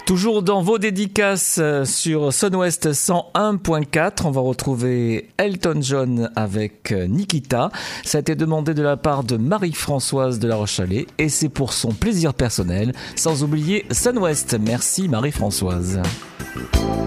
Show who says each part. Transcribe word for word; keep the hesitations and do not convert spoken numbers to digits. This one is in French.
Speaker 1: Toujours dans vos dédicaces sur Sun West cent un point quatre, on va retrouver Elton John avec Nikita. Ça a été demandé de la part de Marie-Françoise de La Roche-Chalais et c'est pour son plaisir personnel, sans oublier Sun West. Merci Marie-Françoise.